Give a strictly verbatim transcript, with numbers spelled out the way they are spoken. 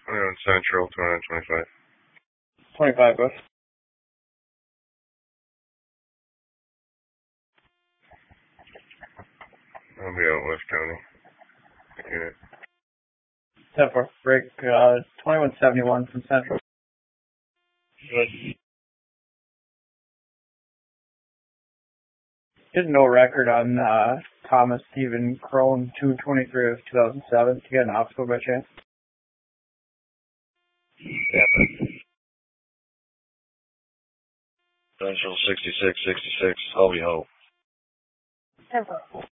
twenty-one Central, twenty-nine twenty-five. twenty-five, West. I'll be out West County. Unit. ten four, break, uh, twenty-one seventy-one from Central. There's no record on, uh, Thomas Stephen Crone, two twenty-three of two thousand seven. Do you get an obstacle by chance? Yeah. Central sixty-six sixty-six, I'll be home. ten four.